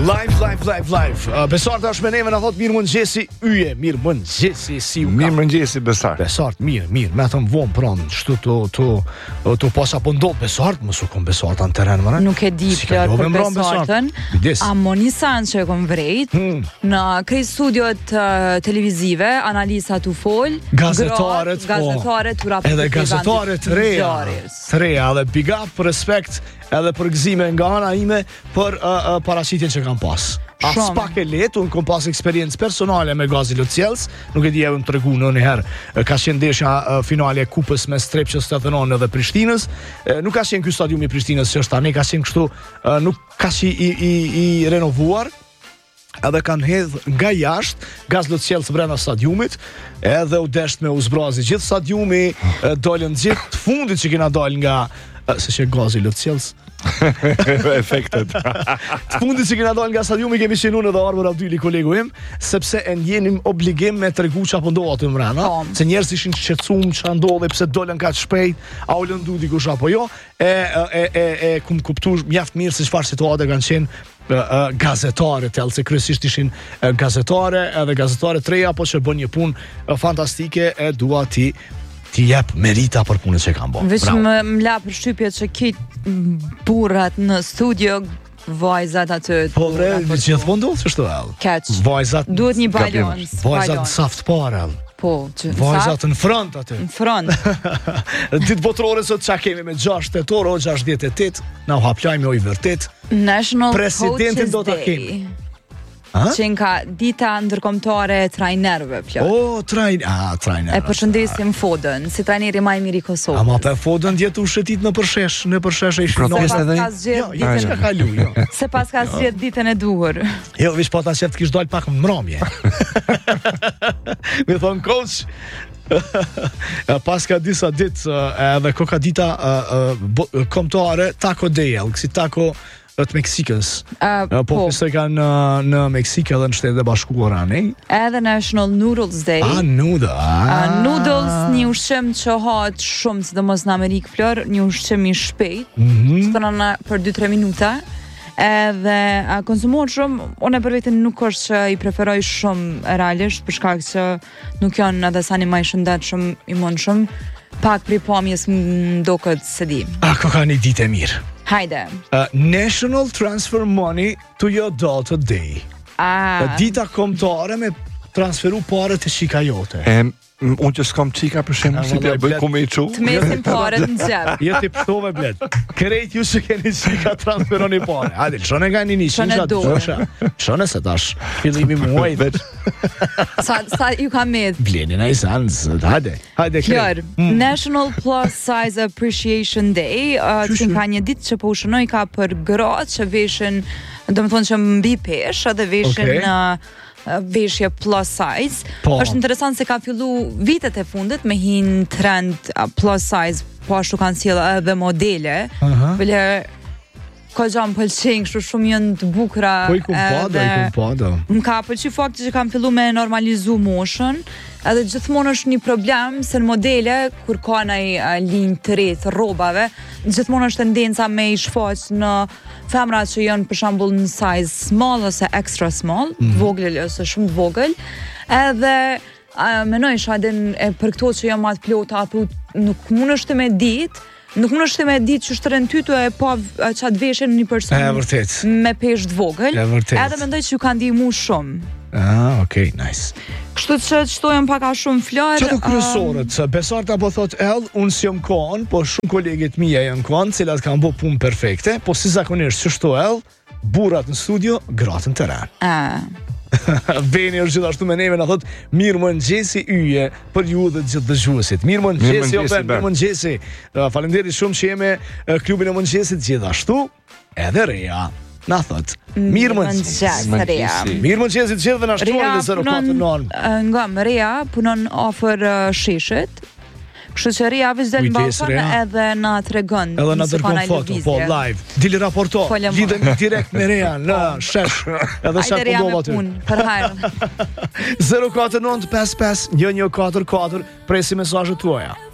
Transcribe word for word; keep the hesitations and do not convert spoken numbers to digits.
Live, live, live, live. Uh, Besart është me neve na thot mirë mëngjesi yje, mirë mëngjesi si u ka. Mirë mëngjesi Besart. Besart, mirë, mirë, me thëmë vonë pranë, shtu të, të, të pas apo ndodh Besart, mësu kom Besart në teren, mëra. Nuk e di Si plot kalove për mbron Besartën. Kujdes. A Monisan që e kom vrejt, Hmm. në krejt studiot uh, televizive, analisa të fol, Gazetaret, grat, gazetaret, po. u raport Edhe të gazetaret gigantit reja, ngjarjes. të reja, dhe big up, respekt, edhe për gëzime nga ana ime për uh, uh, paraqitjen që kam pas. As Shumë. pak e letë, unë kom pas eksperiencë personale me Gazi Locjels, nuk e di e unë të regu në njëherë, uh, ka qenë ndeshja uh, finale e kupës me Strepqës të Athenon edhe Prishtinës, uh, nuk ka qenë ky stadiumi i Prishtinës që është tani, ka qenë kështu, uh, nuk ka qenë i, i, i renovuar, edhe kanë hedh nga jashtë Gaz Locjels brenda stadiumit, edhe u desht me u zbrazi gjithë stadiumi, e, dolën gjithë të fundit që kena dal nga e, se që Gazi Locjels Efektet. të fundit që kena dal nga stadiumi kemi qenë unë edhe Armër Abdyli kolegu im, sepse e ndjenim obligim me tregu çfarë po ndodh aty mbrana, Po. se njerëz ishin të shqetësuar çfarë ndodhi, pse dolën kaq shpejt, a u lëndu dikush apo jo, e e e e kum kuptuar mjaft mirë se çfarë situate kanë qenë uh, uh, gazetare tellë, se kryesisht ishin uh, gazetare, edhe gazetare të reja, po që bën një punë uh, fantastike, e dua ti ti jep merita për punën që kanë bërë. Veç Bravo. më, më la për shtypje që kit burrat në studio, vajzat aty. Po bre, burrat, gjithmonë ndodh kështu ell. Keq. Vajzat Duhet një Gabim. balans. vajzat në balans. saft parë ell. Po, që Vajzat në front aty. në front. Ditë botërore sot çka kemi me gjashtë tetor, o gjashtëdhjetë e tetë, na u haplajmë o i vërtet. National Presidentin Coaches do ta Day. kemi. Ha? Që nga dita ndërkombëtare e trajnerëve, plot. O, trajn, a, trajner. E përshëndesim Fodën, si trajneri më i mirë i Kosovës. Ama pe Fodën djetë u shëtit në përshesh, në përshesh e ishin Protest Se nove. edhe? pas ka zgjedh Jo, jo, ditën, çka kalu, jo. se pas ka zgjedh ditën e duhur. Jo, vish pata që të kish dal pak më mramje. Me thon coach, pas ka disa ditë edhe ko ka dita kombëtare Taco Day, kësi Taco të Meksikës. Uh, Po, po, pse kanë në, në Meksikë edhe në Shtetet e Bashkuara, ne? edhe National Noodles Day. Ah, nuda. Uh, Ah. noodles, një ushqim që hahet shumë, sidomos në Amerikë Flor, një ushqim i shpejt, Mhm. mm për dy tre minuta. Edhe uh, konsumohet shumë, unë e për vetën nuk është që i preferoj shumë realisht, për shkak që nuk janë edhe sa një më i shëndetshëm, i mundshëm, pak pri pamjes më duket se di. Ah, ko ka një ditë e mirë. Hajde. Uh, National Transfer Money to Your Daughter Day. A, Dita kombëtare me transferu pare të shika jote. E, m- unë që s'kam qika për shemë, A, si të vallaj, bëj blet. ku me i qu. të mesim paret në xhep. Jo ti pështove bled. Krejt ju që keni shika transferoni pare. Hajde, shone nga një një Shone shisha, dorë. shone, shone se tash fillimi muaj veç. Sa sa ju ka med. Bleni na i sans. Hajde, hajde Flor, krejt. National Plus Size Appreciation Day, uh, Qysh që ju? ka një ditë që po u shënoj ka për gratë që veshin, do të thonë që mbi pesh, edhe veshin Okej. uh, uh, veshje plus size. Po. Është interesant se ka fillu vitet e fundit me hin trend uh, plus size, po ashtu kanë sjell edhe modele. Aha. Bile ka gjam pëlqejnë, kështu shumë janë të bukura. Po i kum pa, do i edhe- kum pa, do. Më ka pëlqy fakti që kam fillu me normalizu moshën, edhe gjithmonë është një problem se në modele, kur ka një uh, linjë të re të rrobave, gjithmonë është tendenca me i shfaq në femra që janë për shembull në size small ose extra small, mm. vogël ose shumë të vogël, edhe uh, menoj shadin e për këto që jam atë plota, thu, nuk mund është me ditë, Nuk mund është me ditë që shtërën ty të e pa v- qatë veshin një person E vërtet. me peshë të vogël. E vërtet. Edhe mendoj që ju kanë ndihmu shumë. Ah, okay, nice. Kështu që shtojmë pak a shumë flarë. Çato kryesorët, uh, Besarta po thot ell, unë si jam kon, po shumë kolegët mia janë kon, cilat kanë bërë punë perfekte, po si zakonisht që shto ell, burrat në studio, gratë në teren. A, Veni është gjithashtu me neve, na thot mirë mëngjesi yje për ju dhe gjithë dëgjuesit. Mirë mëngjesi, Mirë jo mëngjesi, mirë Ber. mëngjesi. Uh, Faleminderit shumë që jemi uh, klubin e mëngjesit gjithashtu, edhe Reja. Na thot, mirë mëngjesi. mëngjes, Rea. Mirë mëngjesi të gjithëve na shtuani Rea në zero punon, katër nëntë. uh, nga më Rea punon ofër uh, sheshit. Kështu që Rea veç del në Kujdes, balkon Rea. edhe na tregon. Edhe na nëse dërgon ka ndonjë foto, po lëvizje. live. Dili raporto. Folja më. Lidhemi direkt me Reja në shesh. Edhe sa Hajde Rea po me ndodh aty. punë, për hajrë. zero katër nëntë pesë pesë një një katër katër presi mesazhet tuaja.